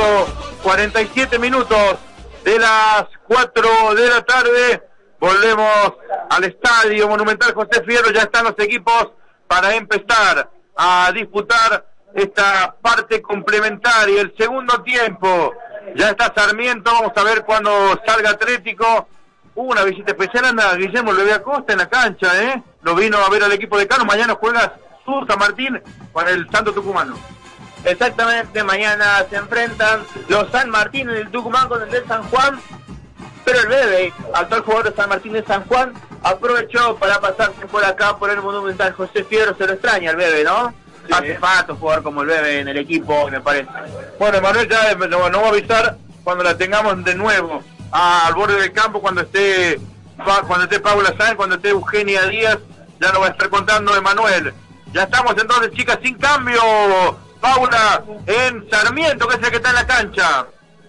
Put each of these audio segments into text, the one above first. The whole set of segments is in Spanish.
47 minutos de las 4 de la tarde. Volvemos al Estadio Monumental José Fierro. Ya están los equipos para empezar a disputar esta parte complementaria, el segundo tiempo. Ya está Sarmiento, vamos a ver cuando salga Atlético. Hubo una visita especial, anda Guillermo Levé Acosta en la cancha, lo vino a ver al equipo de Cano. Mañana juega San Martín para el Santo Tucumano. Exactamente, mañana se enfrentan los San Martín del Tucumán con el del San Juan, pero el Bebe, actual jugador de San Martín de San Juan, aprovechó para pasarse por acá por el Monumental José Fierro. Se lo extraña el Bebe, ¿no? Sí. Hace falta jugar como el Bebe en el equipo, me parece. Bueno, Manuel ya nos va a avisar cuando la tengamos de nuevo al borde del campo, cuando esté Paula Sáenz, cuando esté Eugenia Díaz, ya nos va a estar contando Emanuel. Ya estamos entonces, chicas, sin cambio, Paula, en Sarmiento, que es el que está en la cancha.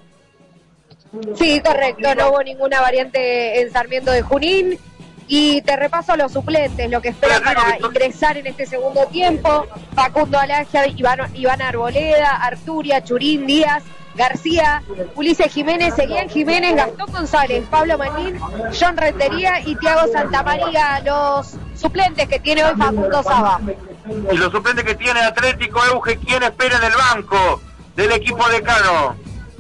Sí, correcto, no hubo ninguna variante en Sarmiento de Junín. Y te repaso los suplentes, lo que esperan para ingresar en este segundo tiempo: Facundo Alagia, Iván Arboleda, Arturia, Churín, Díaz, García, Ulises Jiménez, Seguían Jiménez, Gastón González, Pablo Manín, John Rentería y Tiago Santamaría, los suplentes que tiene hoy Facundo Saba. Y los suplentes que tiene Atlético, Euge, ¿quién espera en el banco del equipo de Cano?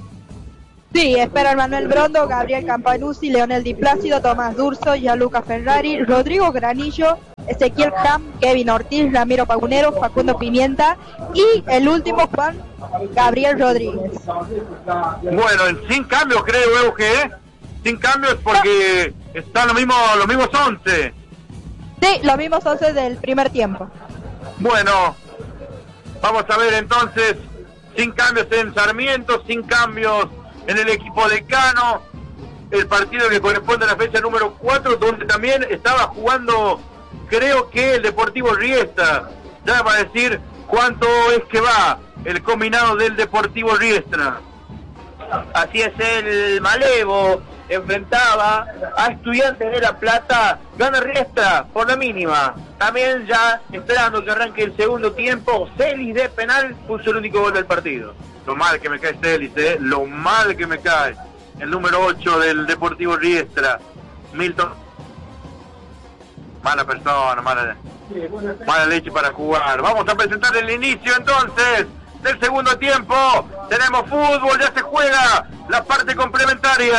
Sí, esperan Manuel Brondo, Gabriel Campanuzzi, Leonel Di Plácido, Tomás Durso, Gianluca Ferrari, Rodrigo Granillo, Ezequiel Ham, Kevin Ortiz, Ramiro Pagunero, Facundo Pimienta y el último Juan Gabriel Rodríguez. Bueno, sin cambios creo, Euge, sin cambios porque están los mismos 11. Sí, los mismos 11 del primer tiempo. Bueno, vamos a ver entonces, sin cambios en Sarmiento, sin cambios en el equipo de Cano, el partido que corresponde a la fecha número 4, donde también estaba jugando, creo que el Deportivo Riestra. Ya va a decir cuánto es que va el combinado del Deportivo Riestra. Así es, el Malevo enfrentaba a Estudiantes de La Plata, gana Riestra por la mínima. También ya esperando que arranque el segundo tiempo, Celis de penal puso el único gol del partido. Lo mal que me cae Celis, lo mal que me cae. El número 8 del Deportivo Riestra, Milton. Mala persona, mala leche para jugar. Vamos a presentar el inicio entonces del segundo tiempo. Tenemos fútbol, ya se juega la parte complementaria.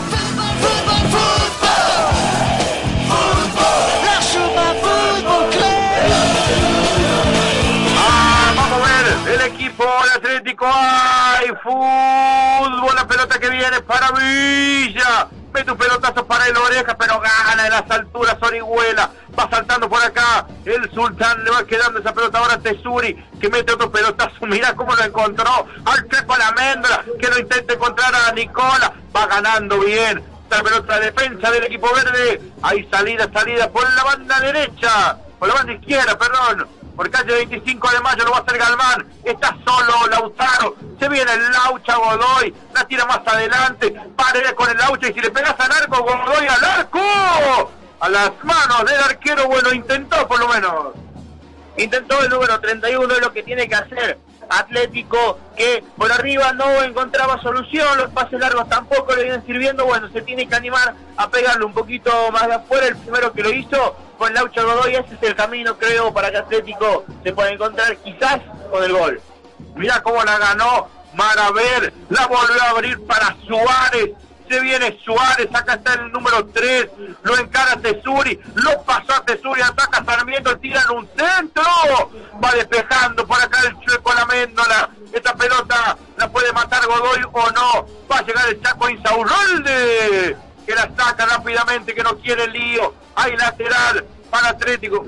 Vamos a ver el equipo de Atlético. ¡Ay, fútbol! La pelota que viene para Villa. Mete un pelotazo para el Oreja, pero gana en las alturas Orihuela. Va saltando por acá el Sultán, le va quedando esa pelota ahora a Tesuri, que mete otro pelotazo. Mirá cómo lo encontró al Checo Almendra, que lo intenta encontrar a Nicola. Va ganando bien esta pelota, defensa del equipo verde. Hay salida por la banda derecha, por la banda izquierda, perdón. Por calle 25 de mayo lo va a hacer Galván. Está solo Lautaro. Se viene el Laucha Godoy. La tira más adelante. Pared con el Laucha. Y si le pegas al arco, Godoy al arco. A las manos del arquero. Bueno, intentó por lo menos. Intentó el número 31. Es lo que tiene que hacer Atlético, que por arriba no encontraba solución. Los pases largos tampoco le vienen sirviendo. Bueno, se tiene que animar a pegarle un poquito más de afuera. El primero que lo hizo con Laucha Godoy. Ese es el camino, creo, para que Atlético se pueda encontrar quizás con el gol. Mirá cómo la ganó Maraver, la volvió a abrir para Suárez. Se viene Suárez, acá está el número 3, lo encara Tesuri, lo pasó a Tesuri, ataca Sarmiento, tiran un centro, va despejando por acá el Chueco Laméndola. Esta pelota la puede matar Godoy o no. Va a llegar el Chaco Insaurralde, que la saca rápidamente, que no quiere el lío. Hay lateral para Atlético.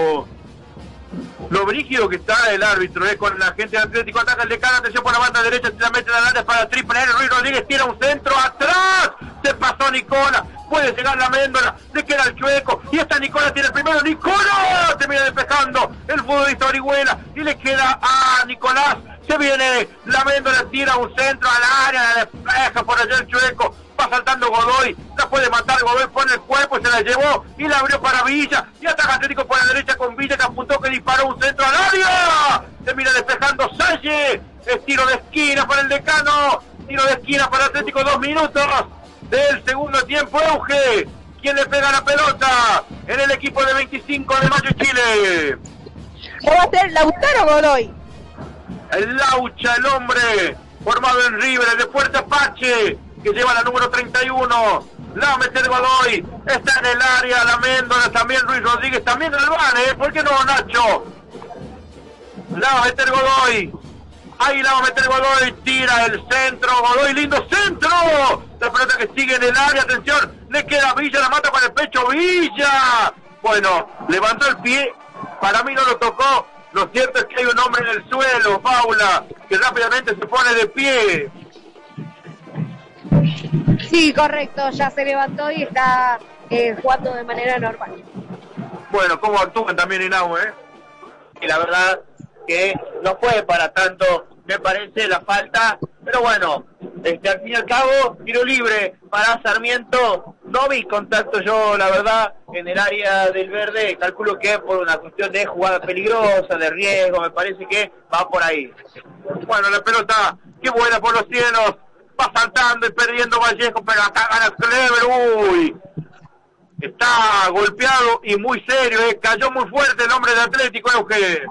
Lo brígido que está el árbitro, con la gente de Atlético. Ataca el de cara, atención por la banda derecha, se la mete la larga para Triple N. Ruiz Rodríguez tira un centro atrás, se pasó Nicola, puede llegar la Méndola, le queda el Chueco, y esta Nicola tiene el primero. Nicola termina despejando el futbolista Orihuela, y le queda a Nicolás. Se viene la Méndola, tira un centro al área, la despeja por allá el Chueco, va saltando Godoy, la puede matar Godoy, pone el cuerpo, se la llevó y la abrió para Villa, y ataca Atlético por la derecha con Villa, que apuntó, que disparó un centro al área, se mira despejando Salle, es tiro de esquina para el Decano, tiro de esquina para Atlético, 2 minutos del segundo tiempo. Euge, ¿quién le pega la pelota en el equipo de 25 de mayo Chile? Va a ser Lautaro Godoy. El Laucha, el hombre formado en River, el de Fuerte Apache, que lleva la número 31, la va a meter Godoy, está en el área, la Méndola, también Ruiz Rodríguez, también Galván, ¿por qué no Nacho? La va a meter Godoy, ahí la va a meter Godoy, tira el centro, Godoy, lindo centro, la pelota que sigue en el área, atención, le queda Villa, la mata para el pecho, Villa, bueno, levantó el pie, para mí no lo tocó. Lo cierto es que hay un hombre en el suelo, Paula, que rápidamente se pone de pie. Sí, correcto, ya se levantó y está jugando de manera normal. Bueno, cómo actúan también Inau, Y la verdad que no fue para tanto, me parece, la falta, pero bueno, al fin y al cabo, tiro libre para Sarmiento. No vi contacto yo, la verdad, en el área del verde. Calculo que por una cuestión de jugada peligrosa, de riesgo, me parece que va por ahí. Bueno, la pelota, qué buena por los cielos, va saltando y perdiendo Vallejo, pero acá gana Clever, uy. Está golpeado y muy serio, cayó muy fuerte el hombre de Atlético, Euge.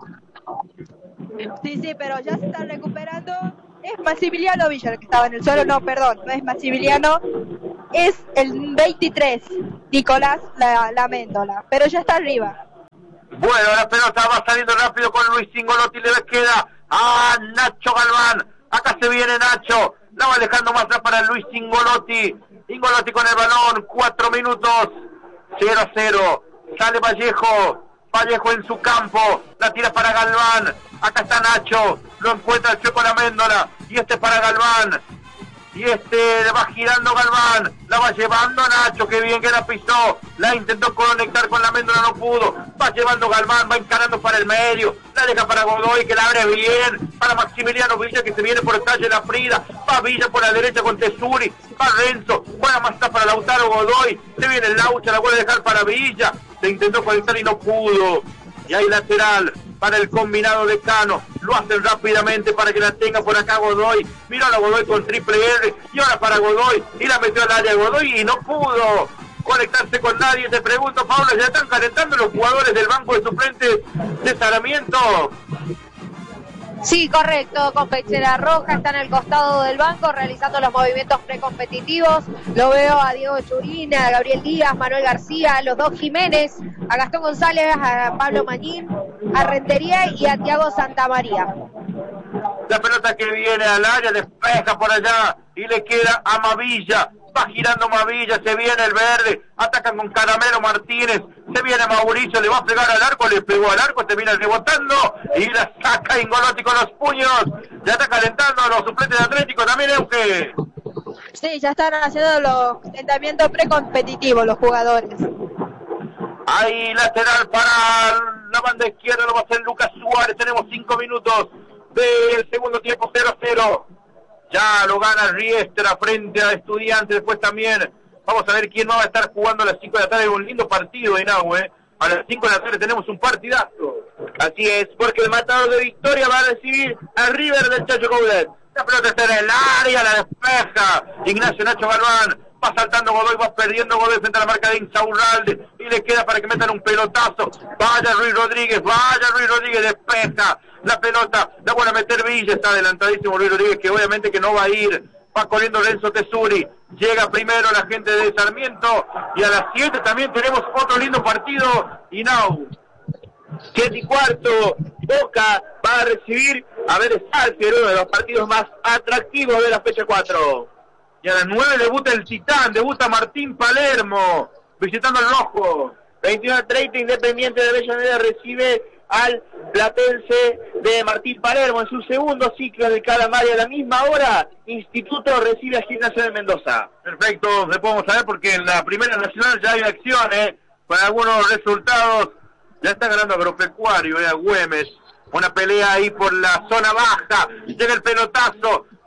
Sí, pero ya se está recuperando. Es Maximiliano Villa el que estaba en el suelo. No, perdón, no es Maximiliano. Es el 23, Nicolás la Méndola. Pero ya está arriba. Bueno, la pelota va saliendo rápido con Luis Ingolotti. Le queda a Nacho Galván. Acá se viene Nacho. La va dejando más atrás para Luis Ingolotti. Ingolotti con el balón. 4 minutos. 0-0. Sale Vallejo. Vallejo en su campo, la tira para Galván, acá está Nacho, lo encuentra el Checo La Méndola, y este para Galván, y le va girando Galván, la va llevando Nacho, que bien que la pisó, la intentó conectar con La Méndola, no pudo, va llevando Galván, va encarando para el medio, la deja para Godoy, que la abre bien, para Maximiliano Villa, que se viene por el calle La Frida, va Villa por la derecha con Tesuri, va Renzo, juega más está para Lautaro Godoy, se viene el Laucha, la vuelve a dejar para Villa, se intentó conectar y no pudo, y hay lateral para el combinado de Cano, lo hacen rápidamente para que la tenga por acá Godoy, miró a la Godoy con triple R, y ahora para Godoy, y la metió al área Godoy y no pudo conectarse con nadie. Te pregunto, Paula, ¿ya están calentando los jugadores del banco de suplentes de Sarmiento? Sí, correcto, con pechera roja, está en el costado del banco realizando los movimientos precompetitivos. Lo veo a Diego Churina, a Gabriel Díaz, Manuel García, a los dos Jiménez, a Gastón González, a Pablo Mañín, a Rentería y a Thiago Santamaría. La pelota que viene al área, despeja por allá y le queda a Mavilla. Va girando Mavilla, se viene el verde, atacan con Caramelo Martínez, se viene Mauricio, le va a pegar al arco, le pegó al arco, termina rebotando y la saca Ingolotti con los puños. Ya está calentando a los suplentes de Atlético también, Euge. Sí, ya están haciendo los calentamientos precompetitivos los jugadores. Ahí lateral para la banda izquierda, lo va a hacer Lucas Suárez. Tenemos 5 minutos del segundo tiempo, 0-0. Ya lo gana Riestra frente a Estudiantes. Después también vamos a ver quién va a estar jugando a las 5 de la tarde. Un lindo partido en Nahue. A las 5 de la tarde tenemos un partidazo. Así es, porque el matador de Victoria va a recibir a River del Chacho Coudet. La pelota está en el área, la despeja Ignacio Nacho Galván. Va saltando Godoy, va perdiendo Godoy frente a la marca de Insaurralde. Y le queda para que metan un pelotazo. Vaya Ruiz Rodríguez, despeja la pelota. La vuelve a meter Villa, está adelantadísimo Ruiz Rodríguez, que obviamente que no va a ir. Va corriendo Renzo Tesuri. Llega primero la gente de Sarmiento. Y a las 7 también tenemos otro lindo partido. Y now 7:15, Boca va a recibir a Vélez Sarsfield, uno de los partidos más atractivos de la fecha 4. Y a las 9 debuta el Titán, debuta Martín Palermo, visitando el rojo. 21:30, Independiente de Avellaneda recibe al Platense de Martín Palermo en su segundo ciclo de Calamaria. A la misma hora, Instituto recibe a Gimnasia de Mendoza. Perfecto, le podemos saber porque en la Primera Nacional ya hay acciones, con algunos resultados. Ya está ganando Agropecuario, a Güemes. Una pelea ahí por la zona baja. Llega el pelotazo. La pelota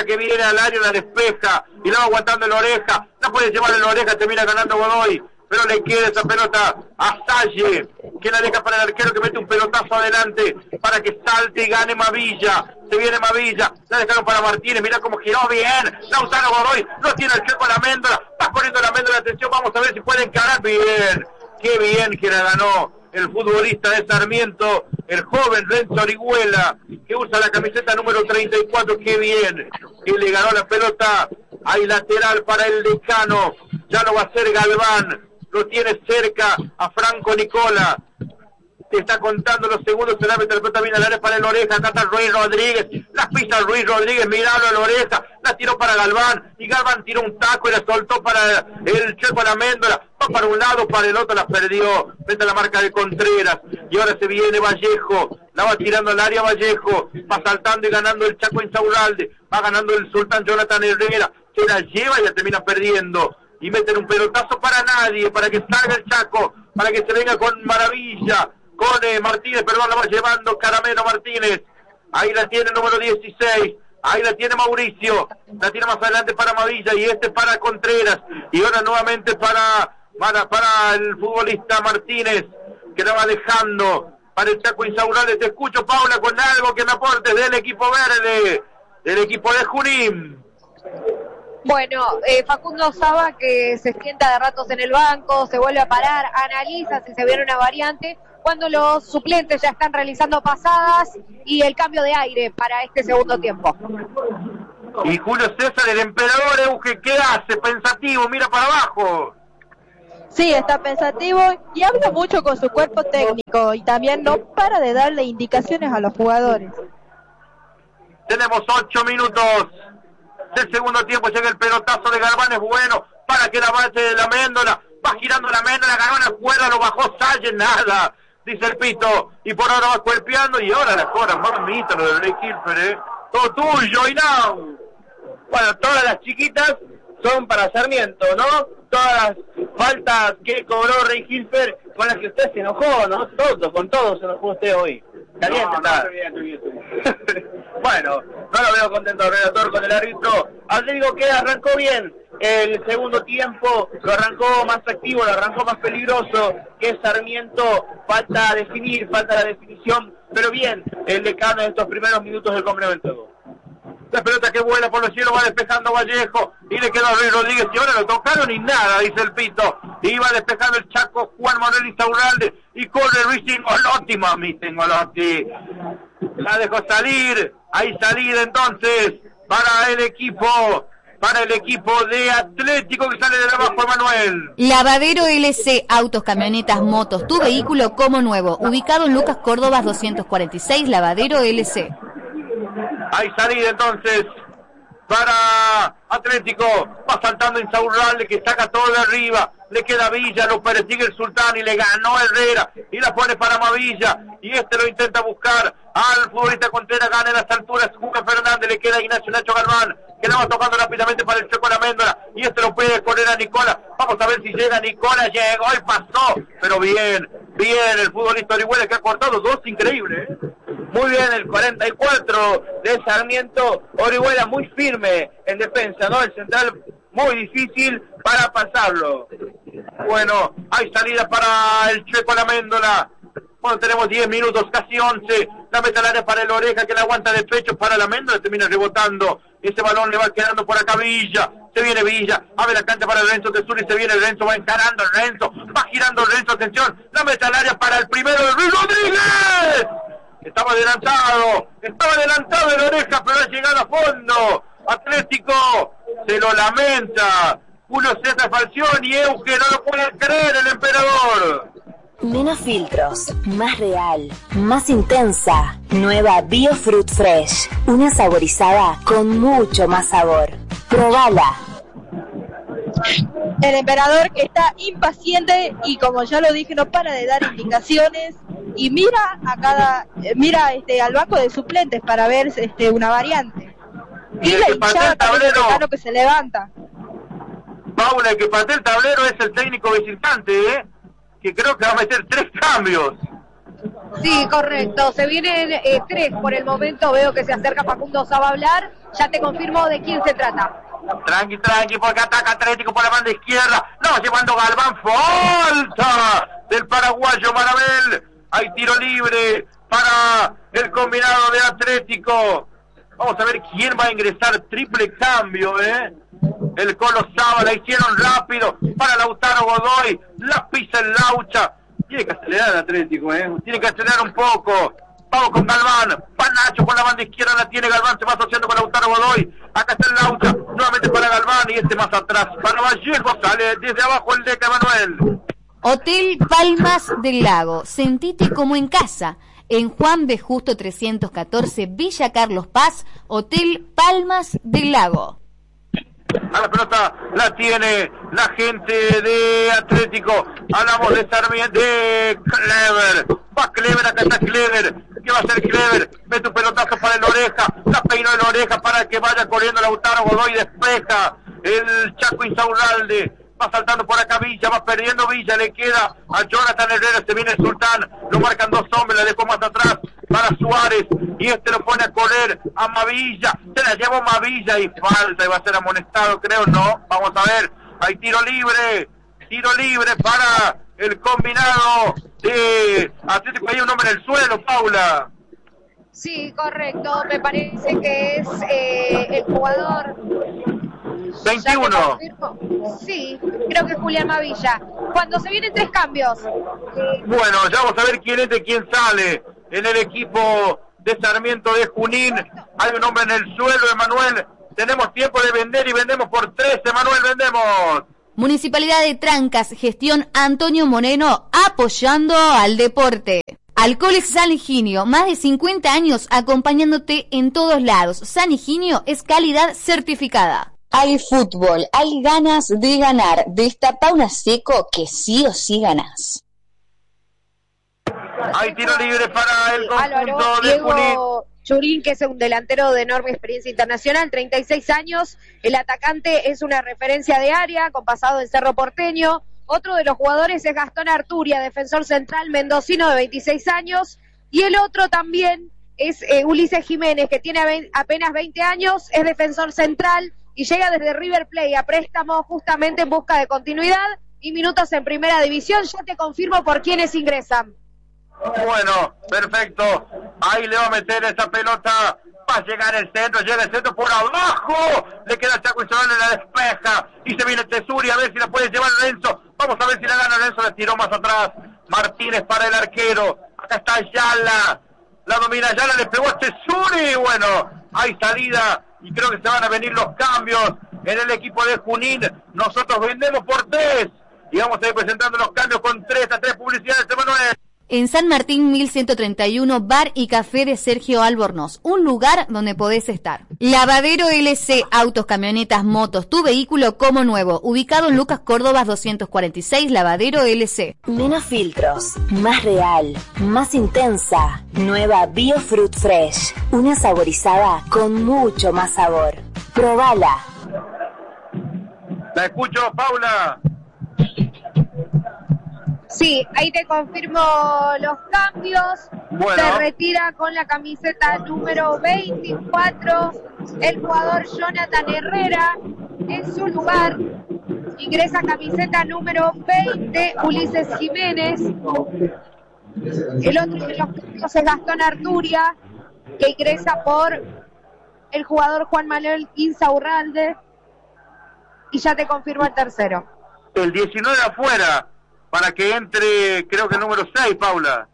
pelota que viene al área, la despeja y la va aguantando en la oreja, no puede llevar en la oreja, termina ganando Godoy, pero le queda esa pelota a Salle, que la deja para el arquero que mete un pelotazo adelante para que salte y gane Mavilla. Se viene Mavilla, la dejaron para Martínez, mira cómo giró bien, Lautaro Godoy, no tiene el checo a la Méndola, va corriendo la Méndola, atención, vamos a ver si puede encarar bien, qué bien que la ganó el futbolista de Sarmiento, el joven Renzo Orihuela, que usa la camiseta número 34, qué bien, que le ganó la pelota, hay lateral para el Decano, ya lo va a hacer Galván, lo tiene cerca a Franco Nicola, te está contando los segundos, se la mete la pelota bien al área para el Oreja, acá está Ruiz Rodríguez, la pisa Ruiz Rodríguez, miralo a la Oreja, la tiró para Galván, y Galván tiró un taco y la soltó para el Checo a la Méndola, va para un lado, para el otro, la perdió, frente a la marca de Contreras, y ahora se viene Vallejo, la va tirando al área Vallejo, va saltando y ganando el Chaco Insaurralde, va ganando el Sultán Jonathan Herrera, se la lleva y la termina perdiendo, y meten un pelotazo para nadie, para que salga el Chaco, para que se venga con Maravilla, con Martínez, perdón, la va llevando Caramelo Martínez, ahí la tiene el número 16, ahí la tiene Mauricio, la tiene más adelante para Mavilla, y para Contreras, y ahora nuevamente para el futbolista Martínez, que la va dejando para el Chaco Insaurralde. Te escucho, Paula, con algo que me aportes del equipo verde, del equipo de Junín. Bueno, Facundo Saba, que se sienta de ratos en el banco, se vuelve a parar, analiza si se viene una variante, cuando los suplentes ya están realizando pasadas y el cambio de aire para este segundo tiempo. Y Julio César, el emperador, Euge, ¿qué hace? Pensativo, mira para abajo. Sí, está pensativo y habla mucho con su cuerpo técnico y también no para de darle indicaciones a los jugadores. Tenemos 8 minutos del segundo tiempo, llega el pelotazo de Galván, es bueno, para que la base de la Méndola, va girando la Méndola, ganó una cuerda, lo bajó Salle, nada, dice el Pito, y por ahora va cuerpeando, y ahora la cobra, mamita, lo de Blake Hilfer, todo tuyo, y no. Bueno, todas las chiquitas son para Sarmiento, ¿no? Todas las faltas que cobró Rey Hilfer, con las que usted se enojó, ¿no? Con todo se enojó usted hoy. Caliente está. Bueno, no lo veo contento el relator con el árbitro. Digo que arrancó bien el segundo tiempo, lo arrancó más activo, lo arrancó más peligroso que Sarmiento. Falta definir, falta la definición, pero bien el Decano en estos primeros minutos del complemento. La pelota que vuela por los cielos, va despejando Vallejo, y le quedó a Luis Rodríguez, y ahora lo tocaron y nada, dice el Pito, y va despejando el Chaco Juan Manuel Insaurralde, y corre Luis Ingolotti, mamita Ingolotti, la dejó salir, hay salida entonces, para el equipo de Atlético, que sale de abajo, Manuel. Lavadero LC, autos, camionetas, motos, tu vehículo como nuevo, ubicado en Lucas Córdoba 246, Lavadero LC. Hay salida entonces para Atlético, va saltando Insaurralde, que saca todo de arriba, le queda Villa, lo persigue el Sultán y le ganó Herrera, y la pone para Mavilla, y lo intenta buscar al futbolista Contreras, gana en las alturas Juca Fernández, le queda Ignacio Nacho Galván, que la va tocando rápidamente para el Checo La Méndola, y lo puede correr a Nicola, vamos a ver si llega Nicola, llegó y pasó, pero bien el futbolista Orihuela, que ha cortado dos, increíble, Muy bien el 44 de Sarmiento, Orihuela muy firme en defensa, ¿no? El central muy difícil para pasarlo. Bueno, hay salida para el Checo La Méndola. Bueno, tenemos 10 minutos, casi 11. La mete al área para el Oreja, que la aguanta de pecho para la Méndola, termina rebotando. Ese balón le va quedando por acá Villa. Se viene Villa, abre la cancha para el Renzo Tesuri, se viene el Renzo, va encarando el Renzo, va girando el Renzo, atención, la mete al área para el primero de Luis Rodríguez. Estaba adelantado el Oreja, pero ha llegado a fondo. Atlético se lo lamenta. Julio César Falcioni y Euge no lo pueden creer, el emperador. Menos filtros, más real, más intensa. Nueva Biofruit Fresh, una saborizada con mucho más sabor. Probala. El emperador, que está impaciente y, como ya lo dije, no para de dar indicaciones y mira al banco de suplentes para ver una variante. Y la hinchada también del que se levanta. Paula, el que patea el tablero es el técnico visitante, que creo que va a meter 3 cambios. Sí, correcto. Se vienen 3 por el momento. Veo que se acerca Facundo Saba a hablar. Ya te confirmo de quién se trata. Tranqui, porque ataca Atlético por la banda izquierda. No, llevando Galván. Falta del paraguayo Marabel. Hay tiro libre para el combinado de Atlético. Vamos a ver quién va a ingresar. Triple cambio, El Colo Saba la hicieron rápido para Lautaro Godoy. La pisa el Laucha. Tiene que acelerar el Atlético, Tiene que acelerar un poco. Vamos con Galván. Va Nacho con la banda izquierda, la tiene Galván. Se va asociando con Lautaro Godoy. Acá está el Laucha. Nuevamente para Galván y este más atrás. Para Vallejo sale desde abajo el Deca Emanuel. Hotel Palmas del Lago. Sentite como en casa. En Juan B. Justo 314, Villa Carlos Paz, Hotel Palmas del Lago. A la pelota la tiene la gente de Atlético. Hablamos de Sarmiento, de Clever. Va Clever, acá está Clever. ¿Qué va a hacer Clever? Mete un pelotazo para el Oreja. La peinó el Oreja para que vaya corriendo Lautaro Godoy. Despeja el Chaco Insaurralde. Va saltando por acá Villa, va perdiendo Villa, le queda a Jonathan Herrera, se viene el Sultán, lo marcan 2 hombres, la dejó más atrás para Suárez, y lo pone a correr a Mavilla, se la llevó Mavilla y falta, y va a ser amonestado, creo, no, vamos a ver, hay tiro libre para el combinado de Atlético, hay un hombre en el suelo, Paula. Sí, correcto, me parece que es el jugador 21. Sí, creo que es Julián Mavilla. Cuando se vienen 3 cambios. Bueno, ya vamos a ver quién es de quién sale en el equipo de Sarmiento de Junín. Hay un hombre en el suelo, Emanuel. Tenemos tiempo de vender y vendemos por 3, Emanuel, vendemos. Municipalidad de Trancas, gestión Antonio Moreno, apoyando al deporte. Alcoholes San Higinio, más de 50 años acompañándote en todos lados. San Higinio es calidad certificada. Hay fútbol, hay ganas de ganar. Destapa una seco que sí o sí ganás. Hay tiro libre para el conjunto Álvaro, de Junín. Diego Churín, que es un delantero de enorme experiencia internacional, 36 años. El atacante es una referencia de área, con pasado en Cerro Porteño. Otro de los jugadores es Gastón Arturia, defensor central mendocino de 26 años. Y el otro también es Ulises Jiménez, que tiene apenas 20 años, es defensor central y llega desde River Plate a préstamo justamente en busca de continuidad y minutos en primera división. Ya te confirmo por quiénes ingresan. Bueno, perfecto. Ahí le va a meter esa pelota. Va a llegar el centro, llega el centro por abajo. Le queda Chaco y Solano, la despeja. Y se viene Tesuri, a ver si la puede llevar Lorenzo. Vamos a ver si la gana Lorenzo, la tiró más atrás. Martínez para el arquero. Acá está Ayala. La domina Ayala, le pegó a Tesuri. Bueno, hay salida. Y creo que se van a venir los cambios en el equipo de Junín. Nosotros vendemos por 3. Y vamos a ir presentando los cambios con 3 a 3 publicidades, Emanuel. En San Martín 1131, bar y café de Sergio Albornoz, un lugar donde podés estar. Lavadero LC, autos, camionetas, motos, tu vehículo como nuevo, ubicado en Lucas Córdoba 246, Lavadero LC. Menos filtros, más real, más intensa. Nueva BioFruit Fresh, una saborizada con mucho más sabor. Probala. La escucho, Paula. Sí, ahí te confirmo los cambios. Bueno. Se retira con la camiseta número 24 el jugador Jonathan Herrera. En su lugar ingresa camiseta número 20 Ulises Jiménez. El otro de los cambios es Gastón Arturia, que ingresa por el jugador Juan Manuel Insaurralde. Y ya te confirmo el tercero. El 19 afuera. Para que entre, creo que el número 6, Paula.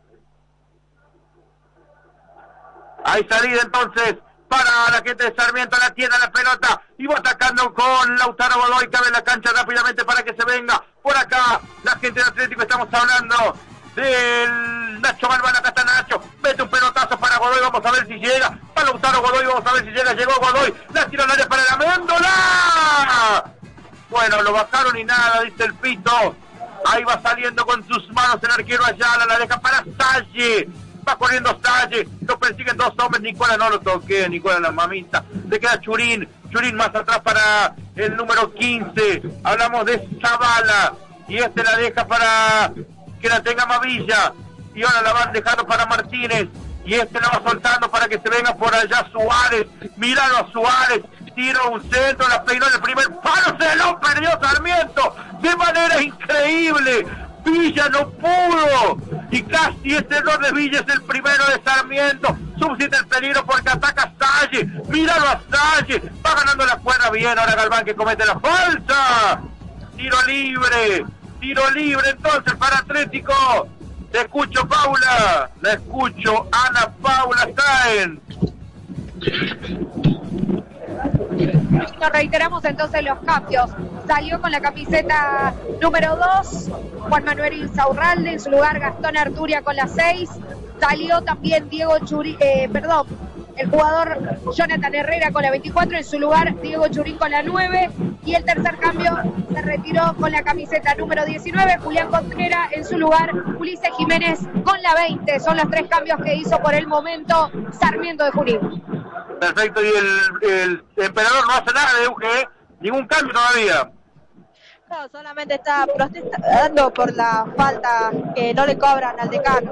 Hay salida entonces para la gente de Sarmiento, la tiene la pelota y va atacando con Lautaro Godoy, cabe en la cancha rápidamente para que se venga. Por acá, la gente de Atlético, estamos hablando del Nacho Galván, acá está Nacho, mete un pelotazo para Godoy, vamos a ver si llega. Para Lautaro Godoy, vamos a ver si llega, llegó Godoy, la tira al área para la Méndola. Bueno, lo bajaron y nada, dice el pito. Ahí va saliendo con sus manos el arquero Ayala, la deja para Salle. Va corriendo Salle, lo persiguen 2 hombres. Nicola no lo toque, Nicola la mamita. Le queda Churín más atrás para el número 15. Hablamos de Zavala. Y la deja para que la tenga Mavilla. y ahora la van dejando para Martínez, y este la va soltando para que se venga por allá Suárez. Míralo a Suárez, tiro un centro, la peinó en el primer palo, se lo perdió Sarmiento de manera increíble. Villa no pudo, y casi este error de Villa es el primero de Sarmiento. Subsiste el peligro porque ataca Salle. Míralo a Salle, va ganando la cuerda bien. Ahora Galván que comete la falta. Tiro libre entonces para Atlético. Te escucho, Paula. La escucho, Ana Paula Sáenz. Nos reiteramos entonces los cambios. Salió con la camiseta número 2 Juan Manuel Insaurralde, en su lugar Gastón Arturia con la 6. Salió también el jugador Jonathan Herrera con la 24, en su lugar Diego Churín con la 9. Y el tercer cambio se retiró con la camiseta número 19 Julián Contreras, en su lugar Ulises Jiménez con la 20. Son los 3 cambios que hizo por el momento Sarmiento de Junín. Perfecto, y el emperador no hace nada de UG, ningún cambio todavía. No, solamente está protestando por la falta que no le cobran al decano.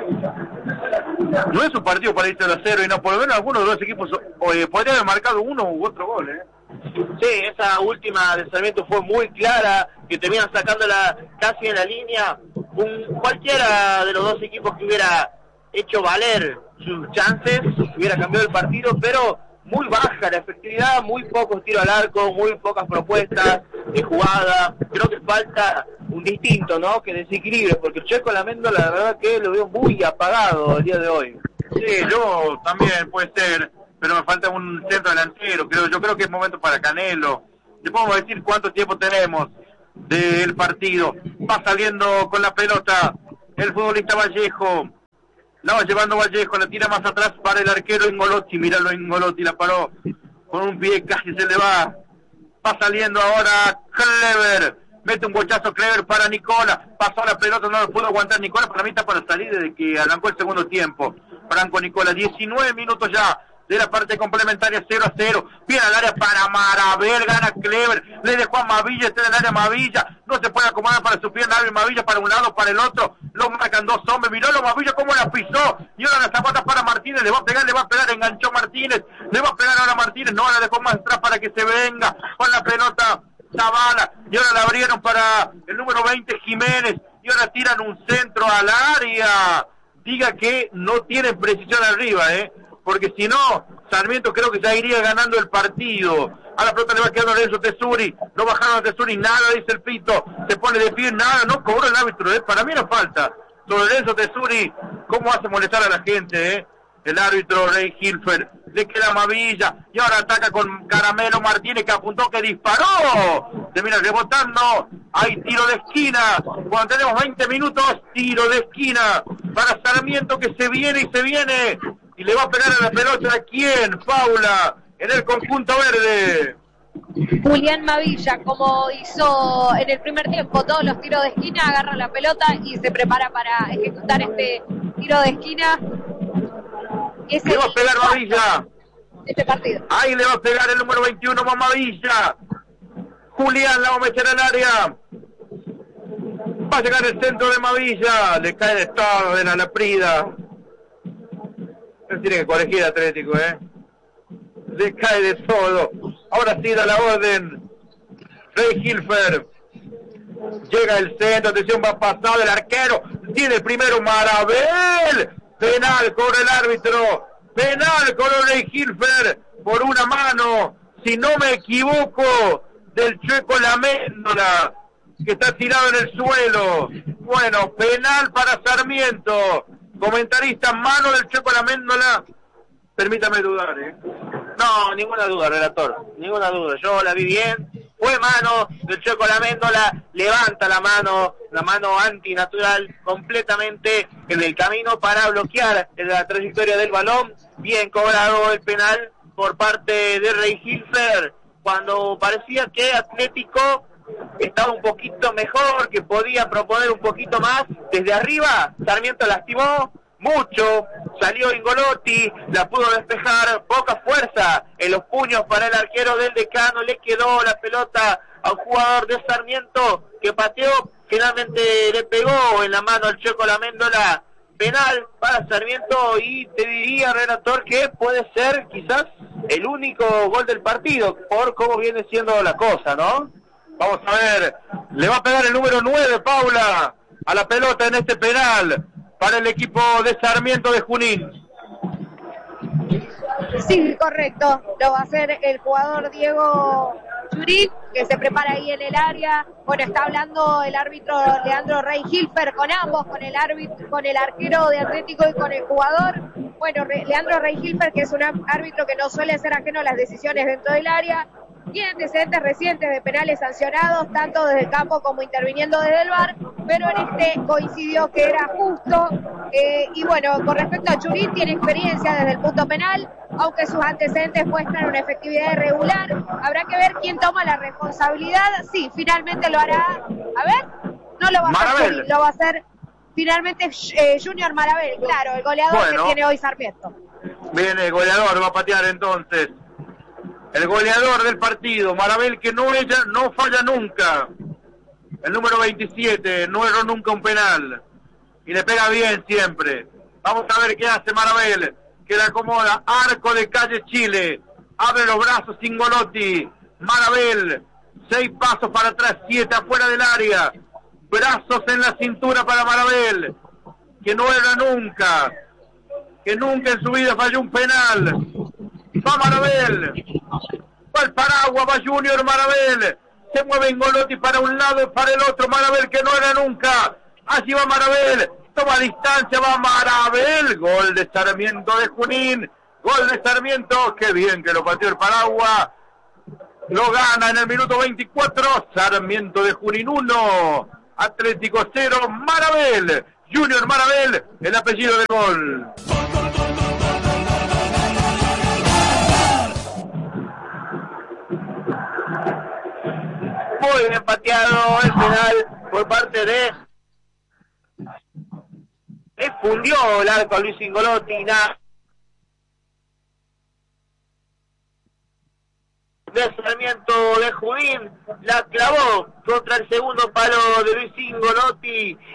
No es un partido para irse a 0, y no, por lo menos algunos de los equipos podrían haber marcado uno u otro gol, Sí, esa última de Sarmiento fue muy clara, que terminan sacándola casi en la línea. Cualquiera de los dos equipos que hubiera hecho valer sus chances, hubiera cambiado el partido, pero muy baja la efectividad, muy pocos tiros al arco, muy pocas propuestas de jugada. Creo que falta un distinto, ¿no? Que desequilibre, porque el Checo Laméndola, la verdad que lo veo muy apagado el día de hoy. Sí, yo también, puede ser, pero me falta un centro delantero, yo creo que es momento para Canelo. Le podemos decir cuánto tiempo tenemos del partido. Va saliendo con la pelota el futbolista Vallejo. La va llevando Vallejo, la tira más atrás para el arquero Ingolotti. Míralo, Ingolotti la paró con un pie, casi se le va. Va saliendo ahora Clever. Mete un bochazo Clever para Nicola. Pasó la pelota, no lo pudo aguantar Nicola. Para mí está para salir desde que arrancó el segundo tiempo. Franco Nicola, 19 minutos ya de la parte complementaria, 0-0. Viene al área para Marabel, gana Clever. Le dejó a Mavilla, está en el área Mavilla. No se puede acomodar para su pierna. Mavilla para un lado, para el otro. Lo marcan 2 hombres. Miró lo Mavilla cómo la pisó. Y ahora la zapata para Martínez. Le va a pegar. Enganchó Martínez. Le va a pegar ahora Martínez. No, la dejó más atrás para que se venga con la pelota Zavala. Y ahora la abrieron para el número 20, Jiménez. Y ahora tiran un centro al área. Diga que no tienen precisión arriba, porque si no, Sarmiento creo que ya iría ganando el partido. A la pelota le va quedando Lorenzo Tesuri. No bajaron a Tesuri, nada, dice el pito. Se pone de pie, nada, no cobró el árbitro. Para mí no falta. Sobre Lorenzo Tesuri, ¿cómo hace molestar a la gente? El árbitro Rey Hilfer. Le queda Mavilla. Y ahora ataca con Caramelo Martínez, que apuntó, que disparó. Termina rebotando. Hay tiro de esquina. Cuando tenemos 20 minutos, tiro de esquina para Sarmiento, que se viene. Y le va a pegar a la pelota a quién, Paula, en el conjunto verde. Julián Mavilla, como hizo en el primer tiempo todos los tiros de esquina, agarra la pelota y se prepara para ejecutar este tiro de esquina. Le va a pegar Mavilla. Este partido. Ahí le va a pegar el número 21, Mavilla. Julián la va a meter al área. Va a llegar el centro de Mavilla. Le cae de todo de la Prida. No tiene que corregir Atlético, Le cae de todo. Ahora sí da la orden Rey Hilfer. Llega el centro, atención, va pasado el arquero. Tiene el primero Marabel. Penal cobra el árbitro. Penal cobró Rey Hilfer por una mano, si no me equivoco, del Checo Laméndola, que está tirado en el suelo. Bueno, penal para Sarmiento. Comentarista, mano del Checo Laméndola. Permítame dudar, No, ninguna duda, relator. Ninguna duda. Yo la vi bien. Fue mano del Checo Laméndola. Levanta la mano antinatural, completamente en el camino para bloquear la trayectoria del balón. Bien cobrado el penal por parte de Rey Hilfer, cuando parecía que Atlético estaba un poquito mejor, que podía proponer un poquito más desde arriba. Sarmiento lastimó mucho, salió Ingolotti, la pudo despejar, poca fuerza en los puños para el arquero del Decano. Le quedó la pelota a un jugador de Sarmiento que pateó, finalmente le pegó en la mano al Checo Laméndola penal para Sarmiento, y te diría, relator, que puede ser quizás el único gol del partido por cómo viene siendo la cosa, ¿no? Vamos a ver, le va a pegar el número 9, Paula, a la pelota en este penal para el equipo de Sarmiento de Junín. Sí, correcto, lo va a hacer el jugador Diego Churit, que se prepara ahí en el área. Bueno, está hablando el árbitro Leandro Rey-Hilfer con ambos, con el árbitro, con el arquero de Atlético y con el jugador. Bueno, Leandro Rey-Hilfer, que es un árbitro que no suele ser ajeno a las decisiones dentro del área, tiene antecedentes recientes de penales sancionados, tanto desde el campo como interviniendo desde el VAR, pero en este coincidió que era justo. Y bueno, con respecto a Churit, tiene experiencia desde el punto penal, aunque sus antecedentes muestran una efectividad irregular. Habrá que ver quién toma la responsabilidad. Sí, finalmente lo hará. A ver, no lo va a hacer Churit, lo va a hacer finalmente Junior Marabel, claro, el goleador que tiene hoy Sarmiento. Viene el goleador, va a patear entonces. El goleador del partido, Marabel, que no falla nunca. El número 27, no erró nunca un penal. Y le pega bien siempre. Vamos a ver qué hace Marabel, que le acomoda. Arco de Calle Chile. Abre los brazos Cingolotti. Marabel, 6 pasos para atrás, 7 afuera del área. Brazos en la cintura para Marabel, que no erra nunca. Que nunca en su vida falló un penal. Va Marabel. Va el paraguas, va Junior Marabel. Se mueve Ingolotti para un lado y para el otro. Marabel, que no era nunca. Allí va Marabel. Toma distancia, va Marabel. Gol de Sarmiento de Junín. Gol de Sarmiento. Qué bien que lo pateó el paraguas. Lo gana en el minuto 24. Sarmiento de Junín 1. Atlético 0. Marabel. Junior Marabel, el apellido del gol. Muy bien pateado el penal por parte de... fundió el arco a Luis Ingolotti, de Sarmiento de Junín, la clavó contra el segundo palo de Luis Ingolotti,